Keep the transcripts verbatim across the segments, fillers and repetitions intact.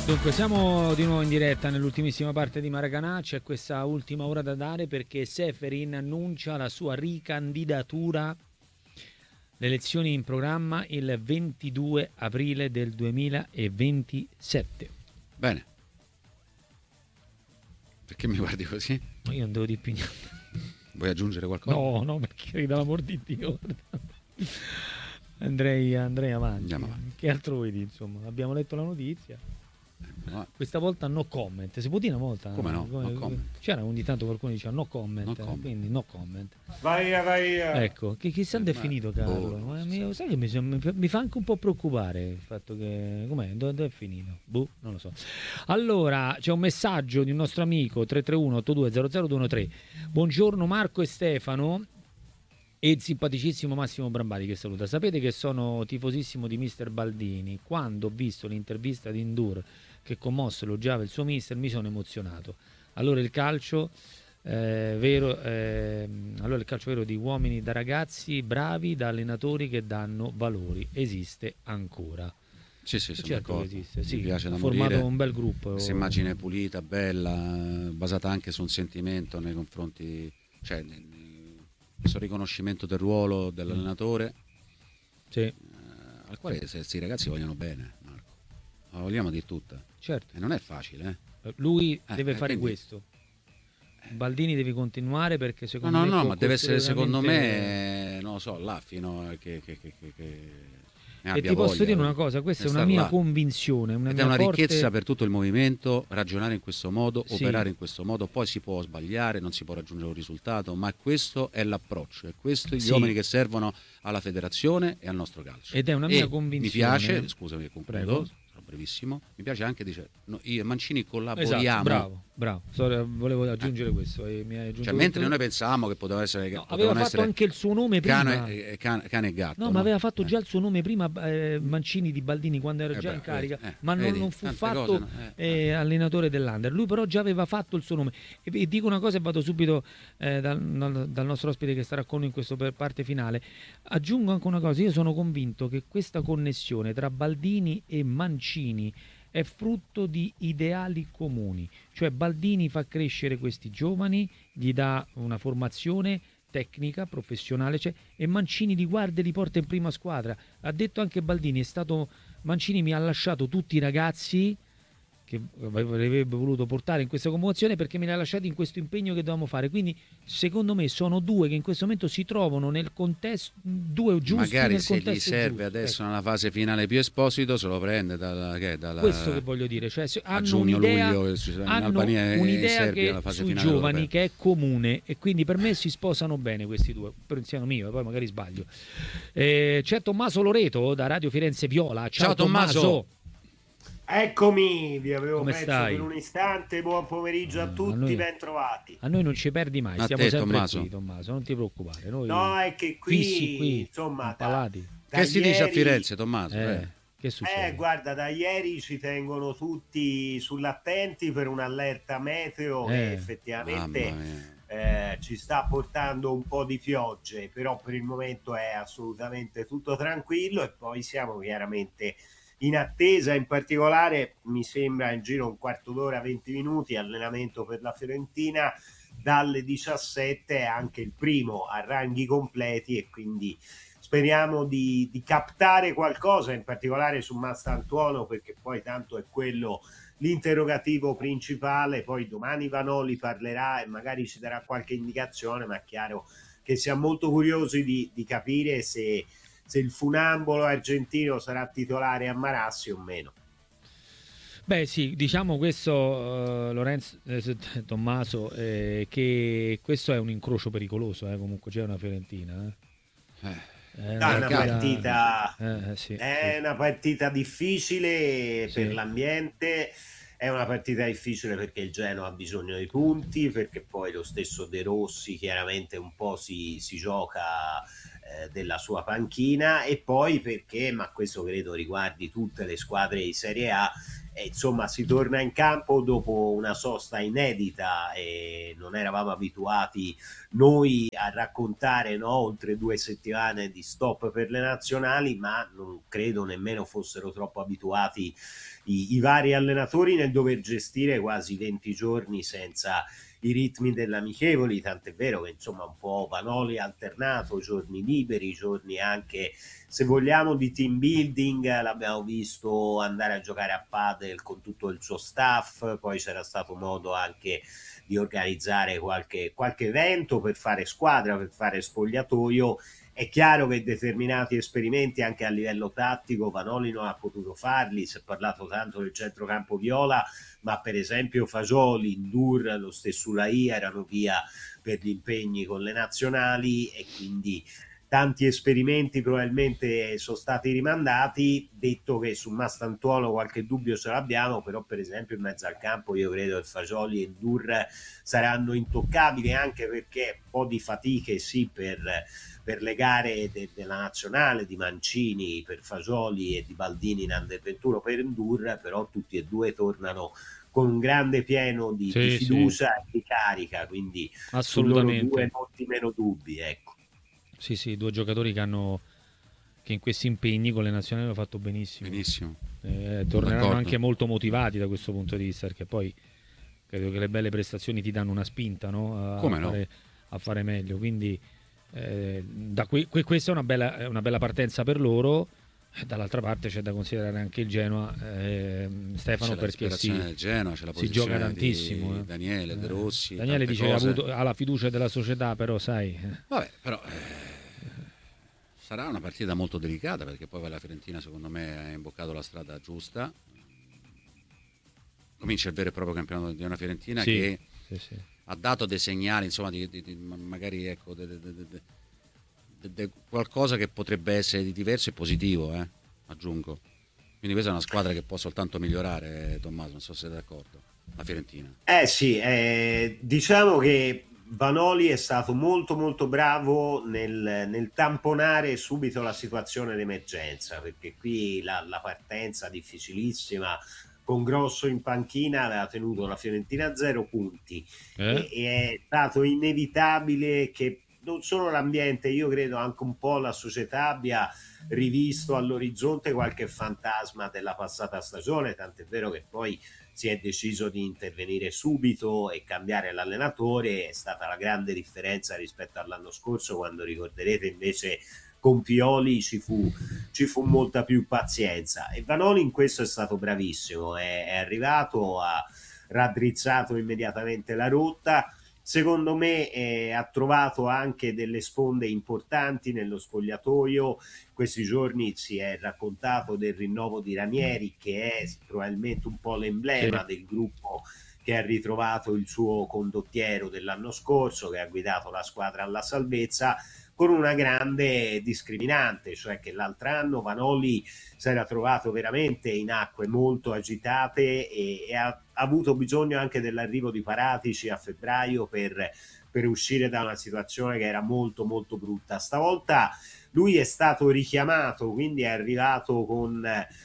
Dunque siamo di nuovo in diretta nell'ultimissima parte di Maracanã, c'è questa ultima ora da dare perché Ceferin annuncia la sua ricandidatura, le elezioni in programma il ventidue aprile del duemilaventisette. Bene. Perché mi guardi così? Io non devo dire più niente. Vuoi aggiungere qualcosa? No, no, perché dall'amor di Dio. Andrei, andrei avanti. Andiamo avanti. Che altro vuoi dire, insomma? Abbiamo letto la notizia. No. Questa volta no comment. Si può dire una volta? Come no? No comment. C'era ogni tanto qualcuno che diceva no comment, No comment. quindi no comment. Vai via, vai via. Ecco, che chissà è finito, Carlo. boh, Ma non mi, so. sai che mi, mi, mi fa anche un po' preoccupare il fatto che com'è, dove, dove è finito? Boh, non lo so. Allora, c'è un messaggio di un nostro amico tre tre uno otto due zero zero due uno tre. Buongiorno Marco e Stefano. E il simpaticissimo Massimo Brambati che saluta. Sapete che sono tifosissimo di mister Baldini. Quando ho visto l'intervista di Ndur che commosso elogiava il suo mister, mi sono emozionato. Allora il calcio eh, vero eh, allora il calcio vero di uomini da ragazzi bravi, da allenatori che danno valori esiste ancora. Sì, sì, sono Certo che d'accordo. esiste, sì. Mi piace da Ha formato morire. un bel gruppo. Questa immagine pulita, bella, basata anche su un sentimento nei confronti, cioè questo riconoscimento del ruolo dell'allenatore, sì. eh, al quale questi ragazzi vogliono bene, Marco. La vogliamo dire tutta. Certo. E non è facile, eh. Lui Eh, deve eh, fare quindi... questo. Baldini devi continuare perché No, secondo no, me no, può ma deve essere secondo veramente- me, non lo so, là fino a che, che, che, che, che ne E abbia ti posso voglia, dire eh. una cosa, questa è Ne una star mia là. convinzione, una Ed mia è una forte- ricchezza per tutto il movimento ragionare in questo modo, Sì. operare in questo modo, poi si può sbagliare, non si può raggiungere un risultato, ma questo è l'approccio, e questi gli Sì. uomini che servono alla federazione e al nostro calcio. Ed è una E mia mi convinzione. piace, scusami che concludo, Prego. sarò brevissimo, mi piace anche, dice, no, io e Mancini Esatto, collaboriamo. bravo, bravo. So- volevo aggiungere questo. E mi hai aggiunto Cioè, mentre tutto. noi pensavamo che poteva essere, No, potevano aveva fatto essere anche il suo nome prima. cane, eh, cane, cane e gatto. No, ma aveva fatto già il suo nome prima eh, Mancini di Baldini quando era Eh già beh, in carica, vedi, eh, ma non, vedi, non fu tante fatto cose, no? Eh, eh, allenatore dell'Under. Lui però già aveva fatto il suo nome. E, e dico una cosa e vado subito eh, dal, dal- dal nostro ospite che starà con noi in questa per- parte finale. Aggiungo anche una cosa, io sono convinto che questa connessione tra Baldini e Mancini è frutto di ideali comuni, cioè Baldini fa crescere questi giovani, gli dà una formazione tecnica, professionale, cioè, e Mancini li guarda e li porta in prima squadra. Ha detto anche Baldini, è stato Mancini mi ha lasciato tutti i ragazzi che avrebbe voluto portare in questa commozione perché me li ha lasciati in questo impegno che dovevamo fare. Quindi secondo me sono due che in questo momento si trovano nel contesto, due giusti magari nel se gli contesto serve giusto. adesso Ecco. nella fase finale più Esposito, se lo prende dalla, che, dalla Questo che voglio dire, cioè se a hanno giugno, un'idea, luglio, che ci sarà in hanno Albania e un'idea Serbia che alla fase sui finale giovani europea. che è comune e quindi per me si sposano bene questi due, pensiero mio, poi magari sbaglio. Eh, c'è Tommaso Loreto da Radio Firenze Viola. Ciao, Ciao, Tommaso. Tommaso. Eccomi, vi avevo Come perso stai? per un istante. Buon pomeriggio a tutti, a noi- ben trovati. A noi non ci perdi mai, A stiamo te, sempre Tommaso. qui, Tommaso, non ti preoccupare. Noi No, è che qui, fissi qui, insomma, da, impalati. da Che si dice a ieri- Firenze, Tommaso? Eh, Eh. che succede? Eh, guarda, da ieri ci tengono tutti sull'attenti per un'allerta meteo Eh, che effettivamente Mamma mia. eh, ci sta portando un po' di piogge, però per il momento è assolutamente tutto tranquillo e poi siamo chiaramente in attesa. In particolare mi sembra in giro un quarto d'ora, venti minuti, allenamento per la Fiorentina dalle diciassette, anche il primo a ranghi completi, e quindi speriamo di, di captare qualcosa, in particolare su Mastantuono, perché poi tanto è quello l'interrogativo principale. Poi domani Vanoli parlerà e magari ci darà qualche indicazione, ma è chiaro che siamo molto curiosi di, di capire se, se il funambolo argentino sarà titolare a Marassi o meno. Beh sì, diciamo questo uh, Lorenzo, eh, Tommaso, eh, che questo è un incrocio pericoloso, eh, comunque c'è una Fiorentina. Eh. Eh. È Dai, una partita- partita, eh, sì, è sì. una partita difficile Sì. per l'ambiente, è una partita difficile perché il Genoa ha bisogno di punti, perché poi lo stesso De Rossi chiaramente un po' si, si gioca eh, della sua panchina, e poi perché, ma questo credo riguardi tutte le squadre di Serie A, e insomma si torna in campo dopo una sosta inedita e non eravamo abituati noi a raccontare, no, oltre due settimane di stop per le nazionali, ma non credo nemmeno fossero troppo abituati i, i vari allenatori nel dover gestire quasi venti giorni senza i ritmi dell'amichevoli, tant'è vero che insomma un po' Vanoli ha alternato giorni liberi, giorni anche, se vogliamo, di team building. L'abbiamo visto andare a giocare a padel con tutto il suo staff, poi c'era stato modo anche di organizzare qualche, qualche evento per fare squadra, per fare spogliatoio. È chiaro che determinati esperimenti anche a livello tattico Vanoli non ha potuto farli, si è parlato tanto del centrocampo viola, ma per esempio Fagioli, Ndur, lo stesso Ulai erano via per gli impegni con le nazionali, e quindi tanti esperimenti probabilmente sono stati rimandati. Detto che su Mastantuono qualche dubbio ce l'abbiamo, però per esempio in mezzo al campo io credo che Fagioli e Ndur saranno intoccabili, anche perché un po' di fatiche sì per, per le gare de, della nazionale, di Mancini per Fagioli e di Baldini in under ventuno per Ndur, però tutti e due tornano con un grande pieno di, Sì, di fiducia sì, e di carica, quindi su loro due assolutamente. molti meno dubbi, ecco. Sì, sì, due giocatori che hanno che in questi impegni con le nazionali hanno fatto benissimo. Benissimo, Eh, sono torneranno d'accordo. anche molto motivati da questo punto di vista, perché poi credo che le belle prestazioni ti danno una spinta, no? a, Come no? fare, a fare meglio. Quindi eh, da que- que- questa è una bella, è una bella partenza per loro. Eh, Dall'altra parte c'è da considerare anche il Genoa, eh, Stefano, C'è la perché disperazione si, del Genoa, c'è la si gioca posizione tantissimo. di eh. Daniele, De Eh, Rossi, Daniele tante dice che ha, cose. avuto, ha la fiducia della società, però sai, eh, Vabbè, però eh, sarà una partita molto delicata, perché poi la Fiorentina secondo me ha imboccato la strada giusta. Comincia il vero e proprio campionato di una Fiorentina sì, che sì, sì. ha dato dei segnali, insomma, di, di- di- magari ecco, de- de- de- de- de- de- qualcosa che potrebbe essere di diverso e positivo, eh, aggiungo. Quindi questa è una squadra che può soltanto migliorare, eh, Tommaso, non so se sei d'accordo. La Fiorentina. Eh sì, eh, diciamo che Vanoli è stato molto molto bravo nel, nel tamponare subito la situazione d'emergenza, perché qui la, la partenza difficilissima con Grosso in panchina aveva tenuto la Fiorentina a zero punti, Eh? e, e è stato inevitabile che non solo l'ambiente, io credo anche un po' la società abbia rivisto all'orizzonte qualche fantasma della passata stagione, tant'è vero che poi si è deciso di intervenire subito e cambiare l'allenatore. È stata la grande differenza rispetto all'anno scorso, quando ricorderete invece con Pioli ci fu, ci fu molta più pazienza, e Vanoli in questo è stato bravissimo, è, è arrivato, ha raddrizzato immediatamente la rotta. Secondo me eh, ha trovato anche delle sponde importanti nello spogliatoio. Questi giorni si è raccontato del rinnovo di Ranieri, che è probabilmente un po' Sì. l'emblema del gruppo che ha ritrovato il suo condottiero dell'anno scorso, che ha guidato la squadra alla salvezza, con una grande discriminante, cioè che l'altro anno Vanoli si era trovato veramente in acque molto agitate e, e ha, ha avuto bisogno anche dell'arrivo di Paratici a febbraio per, per uscire da una situazione che era molto molto brutta. Stavolta lui è stato richiamato, quindi è arrivato con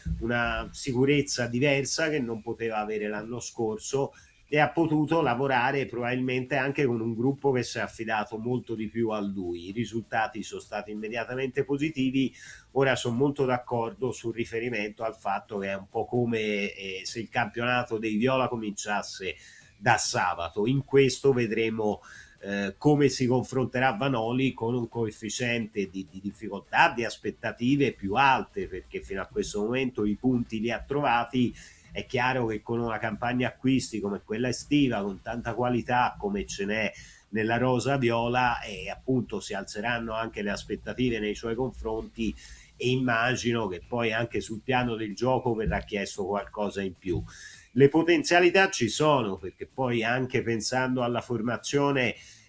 una sicurezza diversa che non poteva avere l'anno scorso, e ha potuto lavorare probabilmente anche con un gruppo che si è affidato molto di più a lui. I risultati sono stati immediatamente positivi. Ora sono molto d'accordo sul riferimento al fatto che è un po' come eh, se il campionato dei Viola cominciasse da sabato. In questo vedremo eh, come si confronterà Vanoli con un coefficiente di, di difficoltà, di aspettative più alte, perché fino a questo momento i punti li ha trovati. È chiaro che con una campagna acquisti come quella estiva, con tanta qualità come ce n'è nella rosa viola, e appunto si alzeranno anche le aspettative nei suoi confronti, e immagino che poi anche sul piano del gioco verrà chiesto qualcosa in più. Le potenzialità ci sono, perché poi anche pensando alla formazione,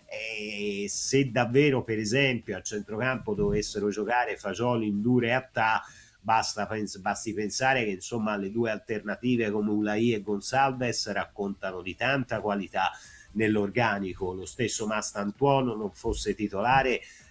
eh, se davvero per esempio a centrocampo dovessero giocare Fagioli, Indure e Attà, Basta, basti pensare che insomma le due alternative come Ulai e Gonçalves raccontano di tanta qualità nell'organico. Lo stesso Mastantuono, non fosse titolare,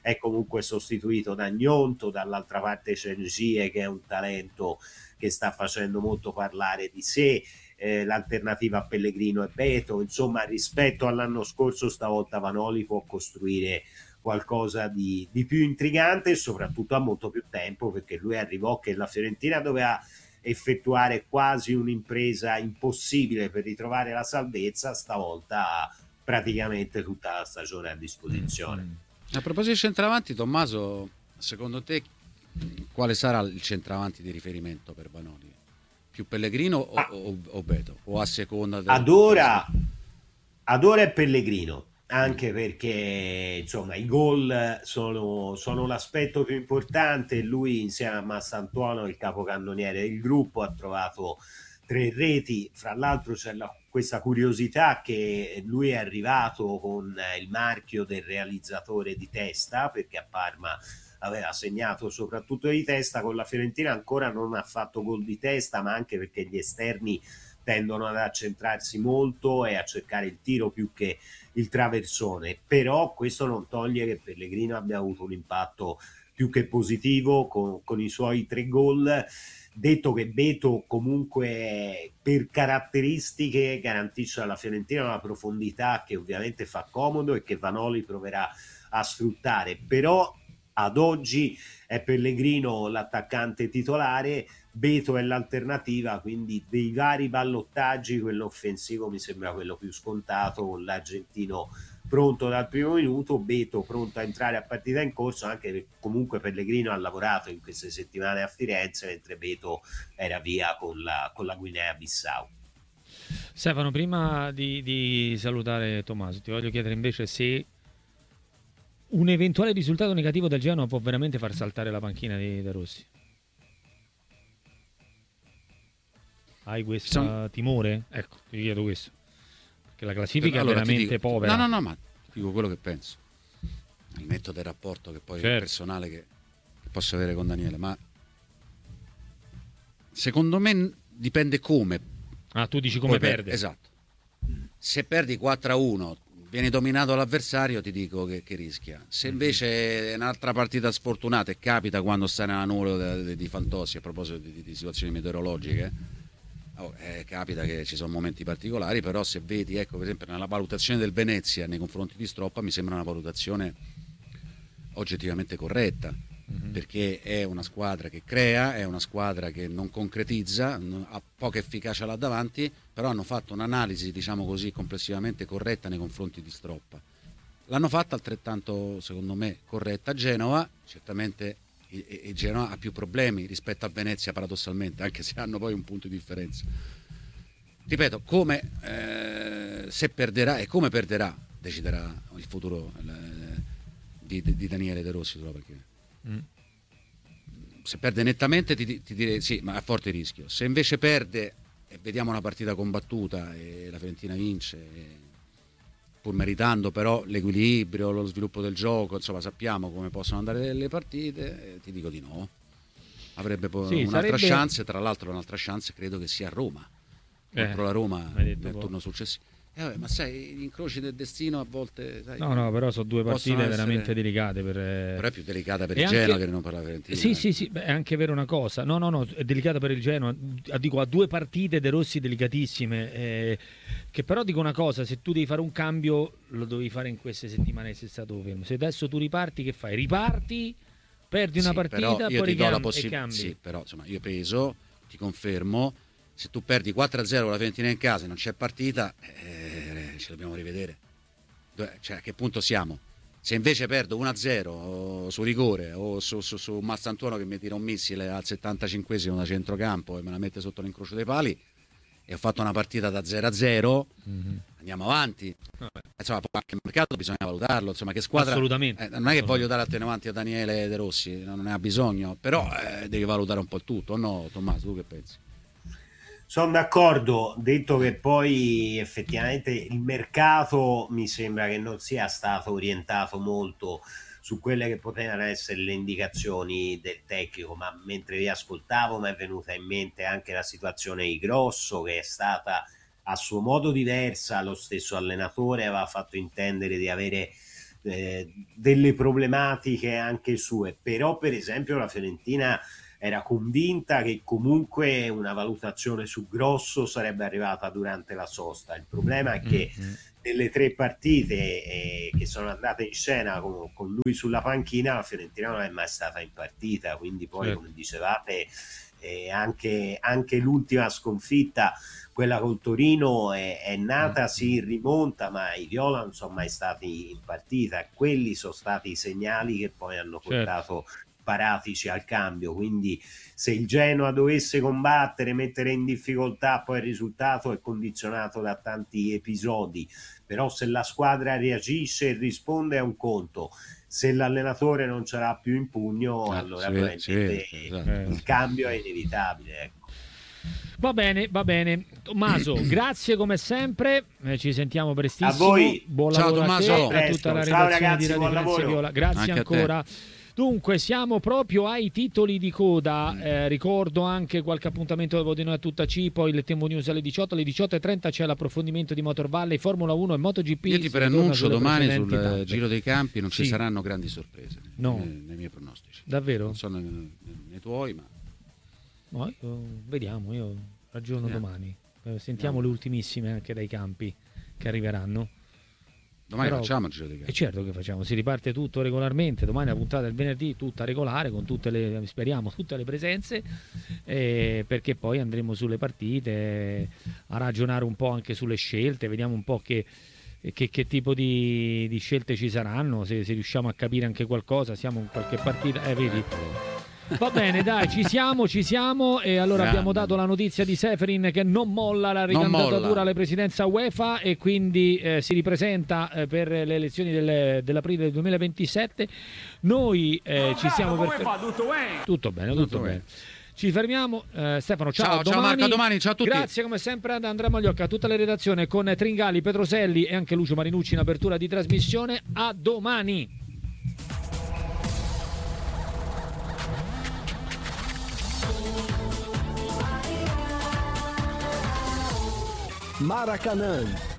è comunque sostituito da Gnonto, dall'altra parte c'è Gie che è un talento che sta facendo molto parlare di sé, eh, l'alternativa a Pellegrino è Beto, insomma rispetto all'anno scorso stavolta Vanoli può costruire qualcosa di, di più intrigante e soprattutto ha molto più tempo, perché lui arrivò che la Fiorentina doveva effettuare quasi un'impresa impossibile per ritrovare la salvezza, stavolta ha praticamente tutta la stagione a disposizione. Mm. A proposito di centravanti, Tommaso, secondo te quale sarà il centravanti di riferimento per Vanoli? Più Pellegrino o, Ah, o, o Beto? O a seconda del... ad ora, ad ora è Pellegrino, anche perché insomma i gol sono, sono l'aspetto più importante. Lui insieme a Massantuono, il capocannoniere del gruppo, ha trovato tre reti. Fra l'altro c'è la, questa curiosità che lui è arrivato con il marchio del realizzatore di testa, perché a Parma aveva segnato soprattutto di testa, con la Fiorentina ancora non ha fatto gol di testa, ma anche perché gli esterni tendono ad accentrarsi molto e a cercare il tiro più che il traversone. Però questo non toglie che Pellegrino abbia avuto un impatto più che positivo con, con i suoi tre gol. Detto che Beto comunque per caratteristiche garantisce alla Fiorentina una profondità che ovviamente fa comodo e che Vanoli proverà a sfruttare, però ad oggi è Pellegrino l'attaccante titolare, Beto è l'alternativa, quindi dei vari ballottaggi quello offensivo mi sembra quello più scontato, con l'argentino pronto dal primo minuto, Beto pronto a entrare a partita in corso, anche perché comunque Pellegrino ha lavorato in queste settimane a Firenze, mentre Beto era via con la, con la Guinea-Bissau. Stefano, prima di, di salutare Tommaso, ti voglio chiedere invece se un eventuale risultato negativo del Genoa può veramente far saltare la panchina di De Rossi. Hai questo Sono... timore? Ecco, ti chiedo questo. Perché la classifica allora, è veramente dico, povera. No, no, no, ma dico quello che penso. Al netto del rapporto che poi certo. personale che, che posso avere con Daniele, ma secondo me dipende come. Ah, tu dici come per... perde. Esatto. Se perdi quattro a uno, viene dominato l'avversario, ti dico che, che rischia. Se invece è un'altra partita sfortunata, e capita quando sta nella nuvolo di, di Fantozzi, a proposito di, di situazioni meteorologiche, oh, eh, capita che ci sono momenti particolari, però se vedi, ecco, per esempio nella valutazione del Venezia nei confronti di Stroppa, mi sembra una valutazione oggettivamente corretta, mm-hmm. perché è una squadra che crea, è una squadra che non concretizza, non, ha poca efficacia là davanti, però hanno fatto un'analisi, diciamo così, complessivamente corretta nei confronti di Stroppa. L'hanno fatta altrettanto, secondo me, corretta a Genova, certamente e, e Genova ha più problemi rispetto a Venezia paradossalmente, anche se hanno poi un punto di differenza. Ripeto, come eh, se perderà e come perderà deciderà il futuro eh, di, di Daniele De Rossi, perché mm. se perde nettamente ti, ti direi sì, ma a forte rischio. Se invece perde e vediamo una partita combattuta e la Fiorentina vince, e, pur meritando però l'equilibrio, lo sviluppo del gioco, insomma sappiamo come possono andare le partite, eh, ti dico di no. Avrebbe poi sì, un'altra sarebbe... chance, tra l'altro un'altra chance credo che sia a Roma, contro eh, la Roma nel po'. turno successivo. Eh, vabbè, ma sai, gli incroci del destino a volte sai, no no però sono due partite essere... veramente delicate per... però è più delicata per e il anche... Genoa che non per la Fiorentina. Sì sì sì, beh, è anche vero una cosa, no no no, è delicata per il Genoa, dico a due partite De Rossi delicatissime, eh, che però dico una cosa, se tu devi fare un cambio lo dovevi fare in queste settimane che sei stato fermo, se adesso tu riparti che fai? Riparti, perdi una sì, partita, però io poi ti do la possi- possibilità, sì, però insomma io peso, ti confermo, se tu perdi quattro a zero con la Fiorentina in casa e non c'è partita, eh, ci dobbiamo rivedere. Cioè, a che punto siamo? Se invece perdo uno a zero su rigore o su, su, su Massantuono che mi tira un missile al settantacinquesimo da centrocampo e me la mette sotto l'incrocio dei pali e ho fatto una partita da zero a zero, mm-hmm. andiamo avanti. Insomma, anche il mercato bisogna valutarlo, insomma, che squadra. Assolutamente. Eh, non è che voglio dare attenuanti a Daniele De Rossi, non ne ha bisogno, però eh, devi valutare un po' il tutto, o no, Tommaso, tu che pensi? Sono d'accordo, detto che poi effettivamente il mercato mi sembra che non sia stato orientato molto su quelle che potevano essere le indicazioni del tecnico, ma mentre vi ascoltavo mi è venuta in mente anche la situazione di Grosso, che è stata a suo modo diversa, lo stesso allenatore aveva fatto intendere di avere eh, delle problematiche anche sue, però per esempio la Fiorentina era convinta che comunque una valutazione su Grosso sarebbe arrivata durante la sosta. Il problema è che mm-hmm. nelle tre partite eh, che sono andate in scena con, con lui sulla panchina, la Fiorentina non è mai stata in partita, quindi poi certo. come dicevate eh, anche, anche l'ultima sconfitta, quella col Torino, è, è nata, mm-hmm. si rimonta, ma i Viola non sono mai stati in partita. Quelli sono stati i segnali che poi hanno portato certo. Paratici al cambio, quindi se il Genoa dovesse combattere, mettere in difficoltà, poi il risultato è condizionato da tanti episodi, però se la squadra reagisce e risponde è un conto, se l'allenatore non ce l'ha più in pugno ah, allora probabilmente sì, esatto. il cambio è inevitabile, ecco. Va bene, va bene. Tommaso, grazie come sempre, eh, ci sentiamo prestissimo. A voi. Buon ciao lavoro Tommaso. a te, a tutta la ciao redazione ragazzi, di Radio buon lavoro. Viola. Grazie anche ancora. Dunque siamo proprio ai titoli di coda, eh, ricordo anche qualche appuntamento dopo di noi a tutta C, poi il Tempo News alle diciotto, alle diciotto e trenta c'è l'approfondimento di Motor Valley, Formula uno e MotoGP. Io ti preannuncio domani sul tappe. Giro dei Campi non sì. ci saranno grandi sorprese no. nei, nei miei pronostici. Davvero? Non so nei, nei tuoi, ma... No, io, vediamo, io ragiono yeah. domani, eh, sentiamo yeah. le ultimissime anche dai campi che arriveranno. Domani Però, facciamo il Giro dei Campi. E certo che facciamo, si riparte tutto regolarmente, domani la puntata del venerdì tutta regolare con tutte le, speriamo, tutte le presenze, eh, perché poi andremo sulle partite a ragionare un po' anche sulle scelte, vediamo un po' che, che, che tipo di, di scelte ci saranno, se, se riusciamo a capire anche qualcosa, siamo in qualche partita, eh vedi. Va bene, dai, ci siamo, ci siamo e allora Grande. Abbiamo dato la notizia di Ceferin che non molla la ricandidatura alle presidenza UEFA e quindi eh, si ripresenta eh, per le elezioni del, dell'aprile del duemilaventisette. Noi eh, ci siamo per... Tutto bene, tutto, tutto bene. bene. Ci fermiamo, eh, Stefano, ciao, ciao, domani. ciao Marco, a domani, ciao a tutti. Grazie come sempre ad Andrea Magliocca, a tutta la redazione con Tringali, Petroselli e anche Lucio Marinucci in apertura di trasmissione. A domani. Maracanã